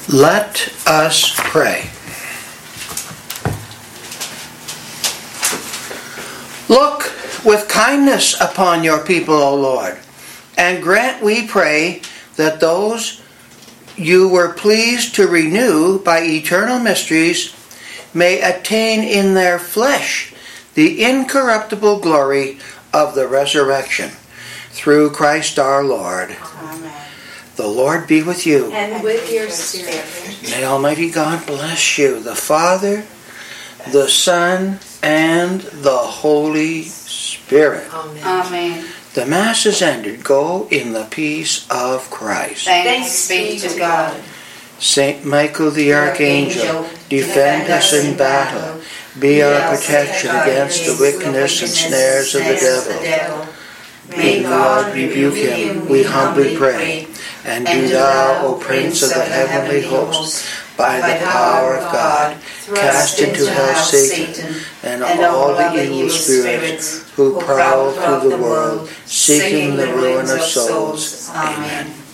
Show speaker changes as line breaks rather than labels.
Let us pray. Look with kindness upon your people, O Lord, and grant, we pray, that those you were pleased to renew by eternal mysteries may attain in their flesh the incorruptible glory of the resurrection. Through Christ our Lord.
Amen.
The Lord be with you.
And with your spirit.
May Almighty God bless you, the Father, the Son, and the Holy Spirit.
Amen. Amen.
The Mass is ended. Go in the peace of Christ.
Thanks be to God.
Saint Michael the Archangel, defend us in battle. Be our protection against the wickedness and snares of the devil. May God rebuke him, we humbly pray. And do thou, O Prince of the heavenly host, by the power of God, cast into hell Satan and all the evil spirits who prowl through the world, seeking the ruin of souls. Amen.